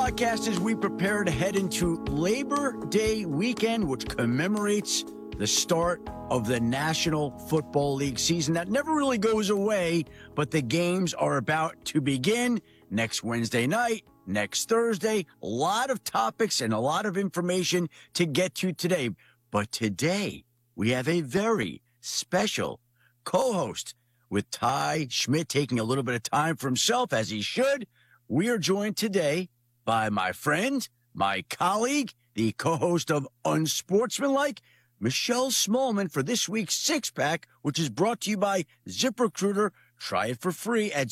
podcast as we prepare to head into Labor Day weekend, which commemorates the start of the National Football League season that never really goes away, but the games are about to begin next Wednesday night, next Thursday. A lot of topics and a lot of information to get to today. But today, we have a very special co-host with Ty Schmidt taking a little bit of time for himself, as he should. We are joined today by my friend, my colleague, the co-host of Unsportsmanlike, Michelle Smallman, for this week's Six Pack, which is brought to you by ZipRecruiter. Try it for free at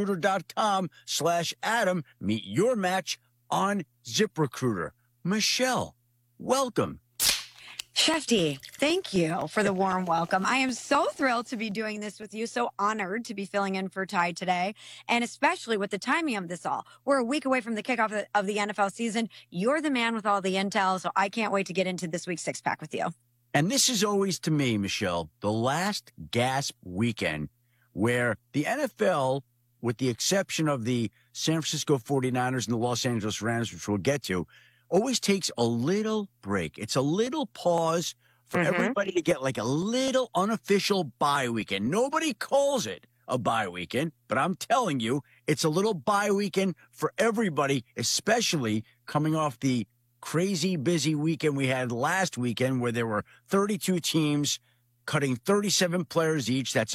ZipRecruiter.com/Adam. Meet your match on ZipRecruiter. Michelle, welcome. Shefty, thank you for the warm welcome. I am so thrilled to be doing this with you, so honored to be filling in for Ty today, and especially with the timing of this all. We're a week away from the kickoff of the NFL season. You're the man with all the intel, so I can't wait to get into this week's Six Pack with you. And this is always, to me, Michelle, the last gasp weekend where the NFL, with the exception of the San Francisco 49ers and the Los Angeles Rams, which we'll get to, always takes a little break. It's a little pause for everybody to get like a little unofficial bye weekend. Nobody calls it a bye weekend, but I'm telling you, it's a little bye weekend for everybody, especially coming off the crazy busy weekend we had last weekend where there were 32 teams cutting 37 players each. That's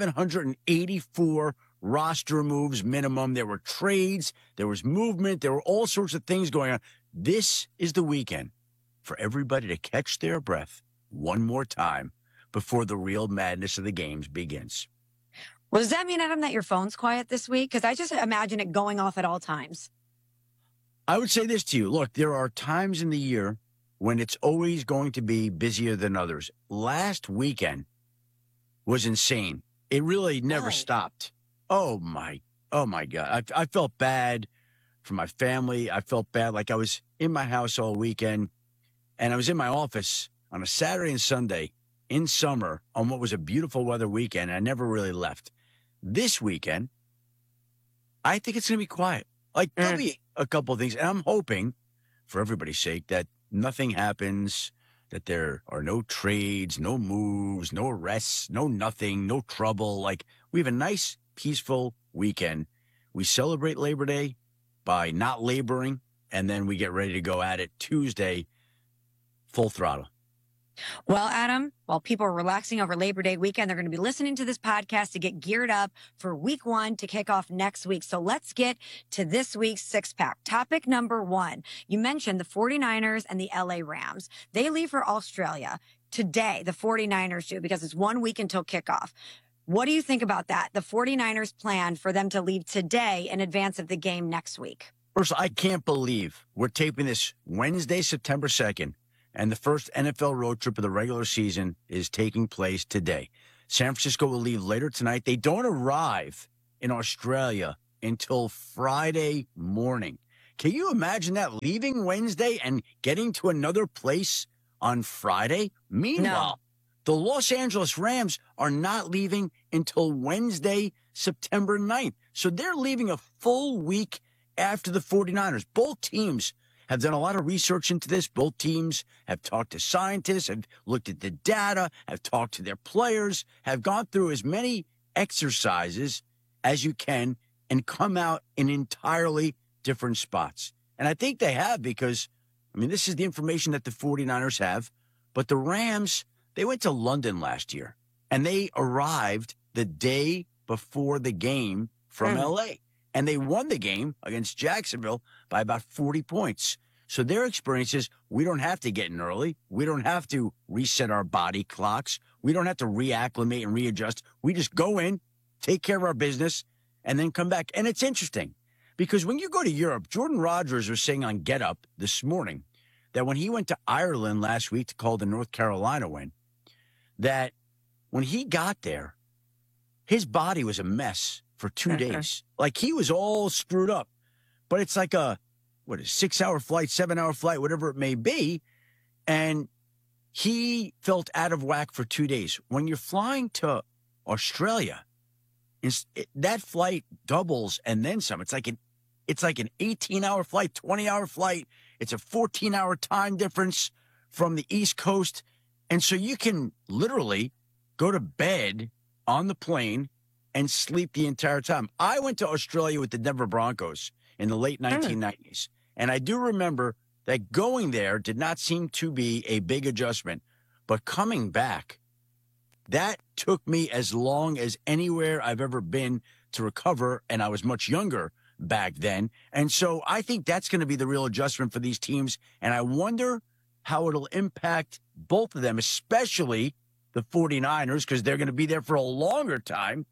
1,184 roster moves minimum. There were trades, there was movement, there were all sorts of things going on. This is the weekend for everybody to catch their breath one more time before the real madness of the games begins. Well, does that mean, Adam, that your phone's quiet this week? Because I just imagine it going off at all times. I would say this to you. Look, there are times in the year when it's always going to be busier than others. Last weekend was insane. It really never stopped. Oh my God. I felt bad for my family. I felt bad. Like I was in my house all weekend and I was in my office on a Saturday and Sunday in summer on what was a beautiful weather weekend. I never really left. This weekend, I think it's going to be quiet. Like there'll be a couple of things. And I'm hoping, for everybody's sake, that nothing happens, that there are no trades, no moves, no arrests, no nothing, no trouble. Like we have a nice, peaceful weekend. We celebrate Labor Day by not laboring, and then we get ready to go at it Tuesday, full throttle. Well, Adam, while people are relaxing over Labor Day weekend, they're going to be listening to this podcast to get geared up for week one to kick off next week. So let's get to this week's Six Pack. Topic number one. You mentioned the 49ers and the LA Rams. They leave for Australia today. The 49ers do, because it's 1 week until kickoff. What do you think about that? The 49ers plan for them to leave today in advance of the game next week. First, I can't believe we're taping this Wednesday, September 2nd, and the first NFL road trip of the regular season is taking place today. San Francisco will leave later tonight. They don't arrive in Australia until Friday morning. Can you imagine that? Leaving Wednesday and getting to another place on Friday? Meanwhile, the Los Angeles Rams are not leaving until Wednesday, September 9th. So they're leaving a full week after the 49ers. Both teams have done a lot of research into this. Both teams have talked to scientists, have looked at the data, have talked to their players, have gone through as many exercises as you can and come out in entirely different spots. And I think they have because, this is the information that the 49ers have, but the Rams, they went to London last year, and they arrived the day before the game from L.A., and they won the game against Jacksonville by about 40 points. So their experience is we don't have to get in early. We don't have to reset our body clocks. We don't have to reacclimate and readjust. We just go in, take care of our business, and then come back. And it's interesting because when you go to Europe, Jordan Rodgers was saying on Get Up this morning that when he went to Ireland last week to call the North Carolina win, that when he got there, his body was a mess for 2 days. Like he was all screwed up. But it's like a 6-hour flight, 7-hour flight, whatever it may be. And he felt out of whack for 2 days. When you're flying to Australia, that flight doubles and then some. It's like an It's like an 18-hour flight, 20-hour flight. It's a 14-hour time difference from the East Coast. And so you can literally go to bed on the plane and sleep the entire time. I went to Australia with the Denver Broncos in the late 1990s. And I do remember that going there did not seem to be a big adjustment. But coming back, that took me as long as anywhere I've ever been to recover. And I was much younger back then. And so I think that's going to be the real adjustment for these teams. And I wonder how it'll impact both of them, especially the 49ers, because they're going to be there for a longer time.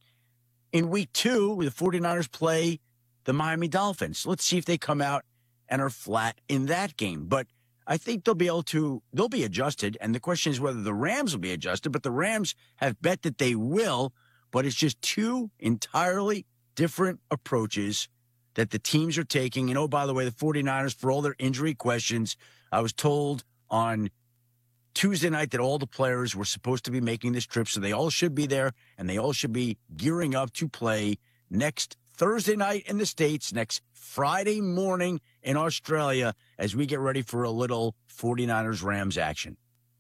In week 2, the 49ers play the Miami Dolphins. Let's see if they come out and are flat in that game. But I think they'll be adjusted. And the question is whether the Rams will be adjusted. But the Rams have bet that they will. But it's just two entirely different approaches that the teams are taking. And oh, by the way, the 49ers, for all their injury questions, I was told on Tuesday night that all the players were supposed to be making this trip. So they all should be there and they all should be gearing up to play next Thursday night in the States, next Friday morning in Australia, as we get ready for a little 49ers Rams action.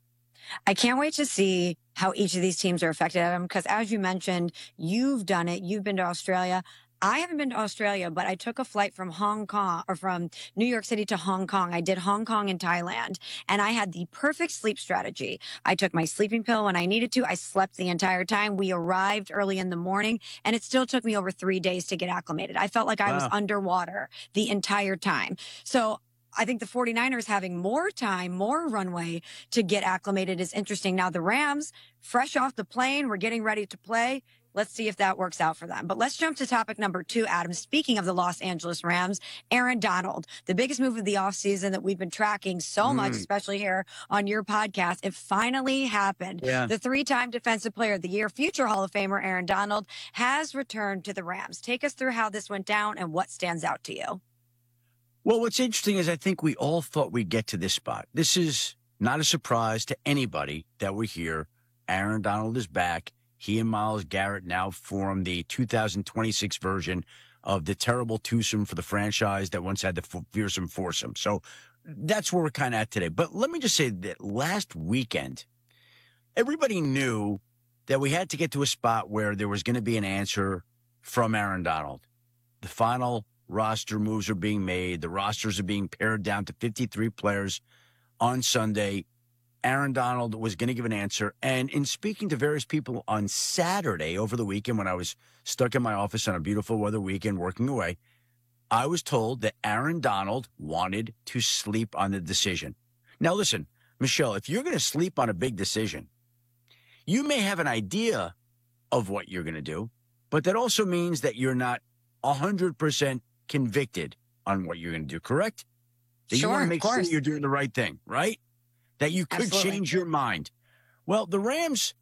I can't wait to see how each of these teams are affected, Adam, because as you mentioned, you've done it. You've been to Australia. I haven't been to Australia, but I took a flight from Hong Kong or from New York City to Hong Kong. I did Hong Kong and Thailand, and I had the perfect sleep strategy. I took my sleeping pill when I needed to. I slept the entire time. We arrived early in the morning, and it still took me over 3 days to get acclimated. I felt like I was underwater the entire time. So I think the 49ers having more time, more runway to get acclimated is interesting. Now the Rams, fresh off the plane, we're getting ready to play. Let's see if that works out for them. But let's jump to topic number 2, Adam. Speaking of the Los Angeles Rams, Aaron Donald, the biggest move of the offseason that we've been tracking so much, especially here on your podcast. It finally happened. Yeah. The 3-time Defensive Player of the Year, future Hall of Famer Aaron Donald, has returned to the Rams. Take us through how this went down and what stands out to you. Well, what's interesting is I think we all thought we'd get to this spot. This is not a surprise to anybody that we're here. Aaron Donald is back. He and Myles Garrett now form the 2026 version of the terrible twosome for the franchise that once had the fearsome foursome. So that's where we're kind of at today. But let me just say that last weekend, everybody knew that we had to get to a spot where there was going to be an answer from Aaron Donald. The final roster moves are being made. The rosters are being pared down to 53 players on Sunday. Aaron Donald was going to give an answer. And in speaking to various people on Saturday over the weekend, when I was stuck in my office on a beautiful weather weekend working away, I was told that Aaron Donald wanted to sleep on the decision. Now, listen, Michelle, if you're going to sleep on a big decision, you may have an idea of what you're going to do, but that also means that you're not 100% convicted on what you're going to do, correct? That Sure, you want to make of course. sure you're doing the right thing, right? That you could Absolutely. change your mind. Well, the Rams,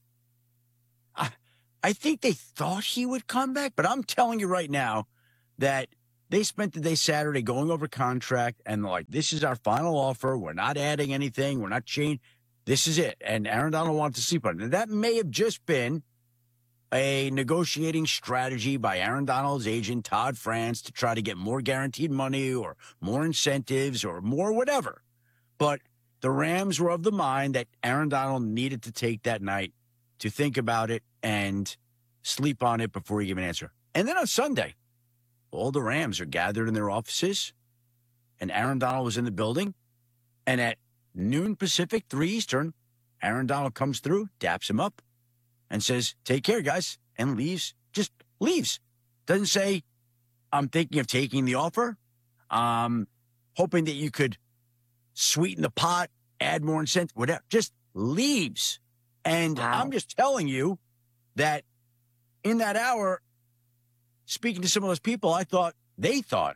I think they thought he would come back, but I'm telling you right now that they spent the day Saturday going over contract and like, this is our final offer. We're not adding anything. We're not changing. This is it. And Aaron Donald wanted to sleep on it. And that may have just been a negotiating strategy by Aaron Donald's agent, Todd France, to try to get more guaranteed money or more incentives or more whatever. But the Rams were of the mind that Aaron Donald needed to take that night to think about it and sleep on it before he gave an answer. And then on Sunday, all the Rams are gathered in their offices, and Aaron Donald was in the building. And at noon Pacific, 3 Eastern, Aaron Donald comes through, daps him up, and says, take care, guys, and leaves. Just leaves. Doesn't say, I'm thinking of taking the offer. Hoping that you could sweeten the pot, add more incentive, whatever. Just leaves. And Wow. I'm just telling you that in that hour, speaking to some of those people, they thought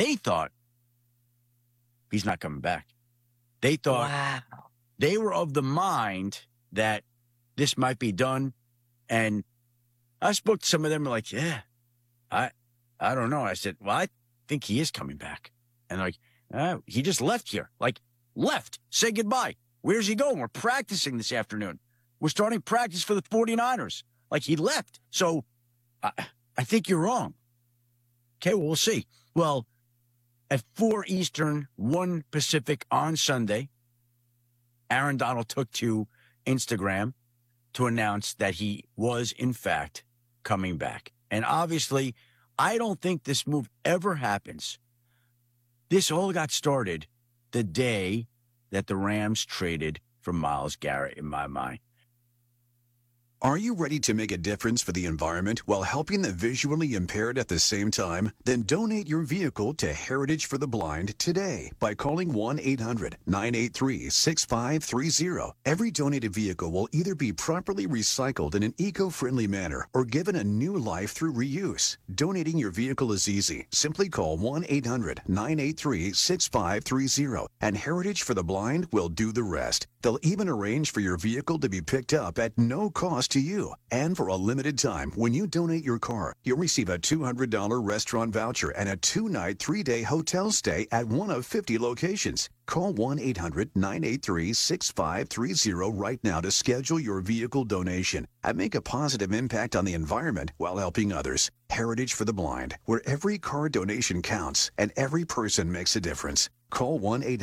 he's not coming back. They thought Wow. they were of the mind that this might be done. And I spoke to some of them like, yeah, I don't know. I said, well, I think he is coming back. And like, he just left here. Like, left. Say goodbye. Where's he going? We're practicing this afternoon. We're starting practice for the 49ers. Like, he left. So I think you're wrong. Okay, well, we'll see. Well, at 4 Eastern, 1 Pacific on Sunday, Aaron Donald took to Instagram to announce that he was, in fact, coming back. And obviously, I don't think this move ever happens. This all got started the day that the Rams traded for Myles Garrett, in my mind. Are you ready to make a difference for the environment while helping the visually impaired at the same time? Then donate your vehicle to Heritage for the Blind today by calling 1-800-983-6530. Every donated vehicle will either be properly recycled in an eco-friendly manner or given a new life through reuse. Donating your vehicle is easy. Simply call 1-800-983-6530 and Heritage for the Blind will do the rest. They'll even arrange for your vehicle to be picked up at no cost to you. And for a limited time, when you donate your car, you'll receive a $200 restaurant voucher and a 2-night, 3-day hotel stay at one of 50 locations. Call 1-800-983-6530 right now to schedule your vehicle donation and make a positive impact on the environment while helping others. Heritage for the Blind, where every car donation counts and every person makes a difference. Call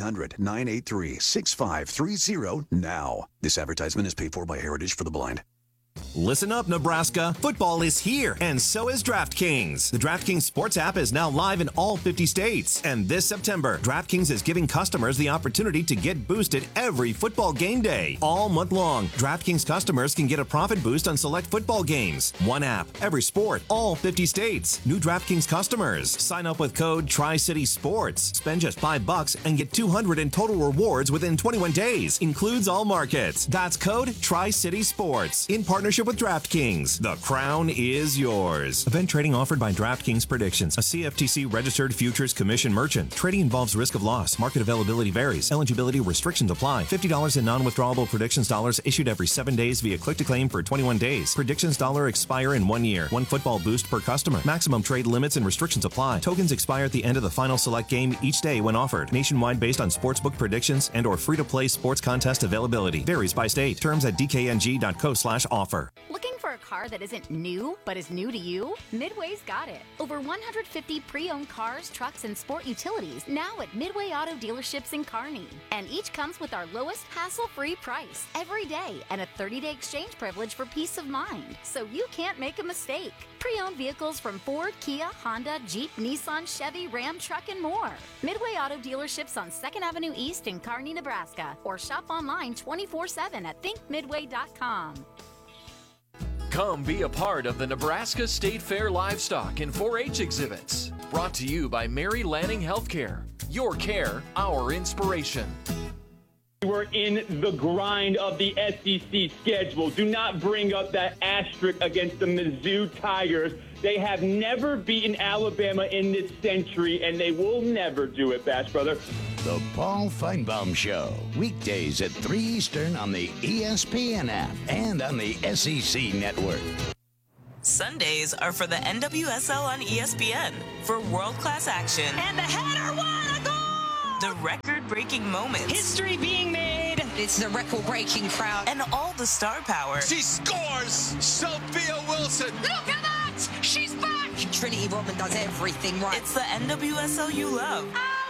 1-800-983-6530 now. This advertisement is paid for by Heritage for the Blind. Listen up, Nebraska. Football is here, and so is DraftKings. The DraftKings Sports app is now live in all 50 states. And this September, DraftKings is giving customers the opportunity to get boosted every football game day. All month long, DraftKings customers can get a profit boost on select football games. One app, every sport, all 50 states. New DraftKings customers. Sign up with code Tri-City Sports. Spend just $5 and get $200 in total rewards within 21 days. Includes all markets. That's code Tri-City Sports. In partnership with DraftKings. The crown is yours. Event trading offered by DraftKings Predictions, a CFTC registered futures commission merchant. Trading involves risk of loss. Market availability varies. Eligibility restrictions apply. $50 in non-withdrawable predictions dollars issued every 7 days via click to claim for 21 days. Predictions dollar expire in 1 year. 1 football boost per customer. Maximum trade limits and restrictions apply. Tokens expire at the end of the final select game each day when offered. Nationwide based on sportsbook predictions and or free-to-play sports contest availability. Varies by state. Terms at dkng.co/offer. Looking for a car that isn't new, but is new to you? Midway's got it. Over 150 pre-owned cars, trucks, and sport utilities now at Midway Auto Dealerships in Kearney. And each comes with our lowest hassle-free price every day and a 30-day exchange privilege for peace of mind, so you can't make a mistake. Pre-owned vehicles from Ford, Kia, Honda, Jeep, Nissan, Chevy, Ram, Truck, and more. Midway Auto Dealerships on 2nd Avenue East in Kearney, Nebraska. Or shop online 24/7 at thinkmidway.com. Come be a part of the Nebraska State Fair Livestock and 4-H exhibits. Brought to you by Mary Lanning Healthcare. Your care, our inspiration. We're in the grind of the SEC schedule. Do not bring up that asterisk against the Mizzou Tigers. They have never beaten Alabama in this century, and they will never do it, Bash Brother. The Paul Feinbaum Show, weekdays at 3 Eastern on the ESPN app and on the SEC Network. Sundays are for the NWSL on ESPN for world-class action. And the header won a goal! The record-breaking moments. History being made. It's the record-breaking crowd. And all the star power. She scores! Sophia Wilson! Look at that! She's back! Trinity Rodman does everything right. It's the NWSL you love.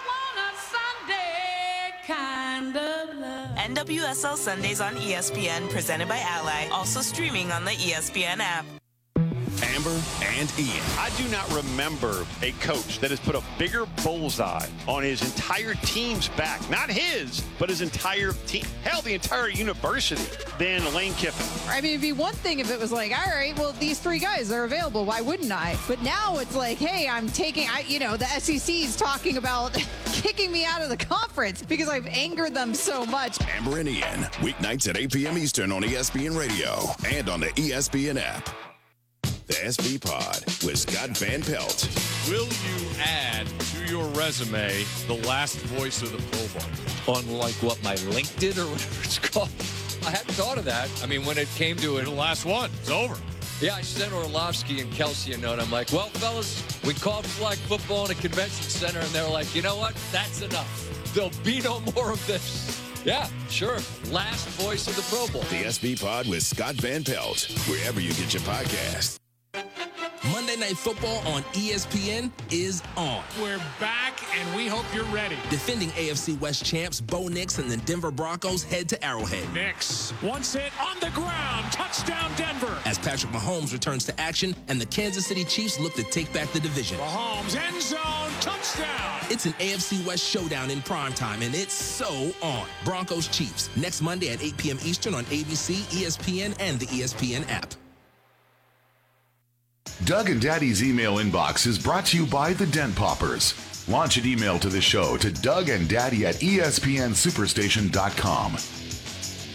Kind of love. NWSL Sundays on ESPN, presented by Ally, also streaming on the ESPN app. Amber and Ian. I do not remember a coach that has put a bigger bullseye on his entire team's back. Not his, but his entire team. Hell, the entire university than Lane Kiffin. I mean, it'd be one thing if it was like, all right, well, these 3 guys are available. Why wouldn't I? But now it's like, hey, I'm taking, the SEC is talking about kicking me out of the conference because I've angered them so much. Amber and Ian, weeknights at 8 p.m. Eastern on ESPN Radio and on the ESPN app. The SV Pod with Scott Van Pelt. Will you add to your resume the last voice of the Pro Bowl? Unlike what, my LinkedIn or whatever it's called? I hadn't thought of that. I mean, when it came to it. The last one. It's over. Yeah, I sent Orlovsky and Kelsey a note. I'm like, well, fellas, we called flag football in a convention center, and they're like, you know what? That's enough. There'll be no more of this. Yeah, sure. Last voice of the Pro Bowl. The SV Pod with Scott Van Pelt, wherever you get your podcast. Monday Monday Night Football on ESPN is on. We're back, and we hope you're ready. Defending AFC West champs Bo Nix and the Denver Broncos head to Arrowhead. Nix, once hit on the ground, touchdown Denver. As Patrick Mahomes returns to action and the Kansas City Chiefs look to take back the division. Mahomes, end zone, touchdown. It's an AFC West showdown in primetime, and it's so on. Broncos Chiefs, next Monday at 8 p.m. Eastern on ABC, ESPN, and the ESPN app. Doug and Daddy's email inbox is brought to you by the Dent Poppers. Launch an email to the show to Doug and Daddy at ESPNSuperstation.com.